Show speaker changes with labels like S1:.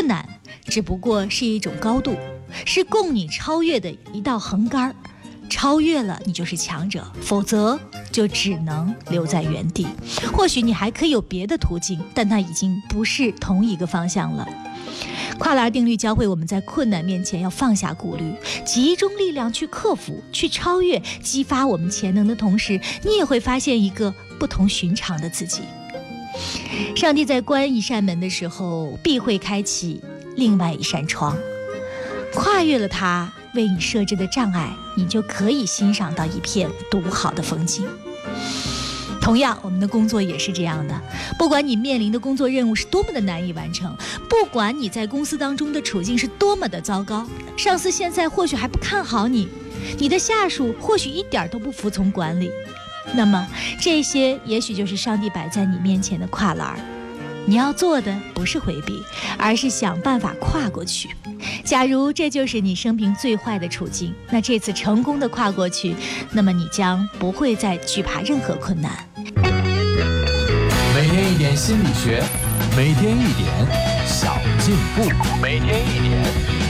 S1: 困难只不过是一种高度，是供你超越的一道横杆，超越了你就是强者，否则就只能留在原地。或许你还可以有别的途径，但它已经不是同一个方向了。跨栏定律教会我们在困难面前要放下顾虑，集中力量去克服，去超越，激发我们潜能的同时，你也会发现一个不同寻常的自己。上帝在关一扇门的时候，必会开启另外一扇窗，跨越了它为你设置的障碍，你就可以欣赏到一片独好的风景。同样，我们的工作也是这样的，不管你面临的工作任务是多么的难以完成，不管你在公司当中的处境是多么的糟糕，上司现在或许还不看好你，你的下属或许一点都不服从管理，那么这些也许就是上帝摆在你面前的跨栏。你要做的不是回避，而是想办法跨过去。假如这就是你生平最坏的处境，那这次成功的跨过去，那么你将不会再惧怕任何困难。
S2: 每天一点心理学，每天一点小进步，每天一点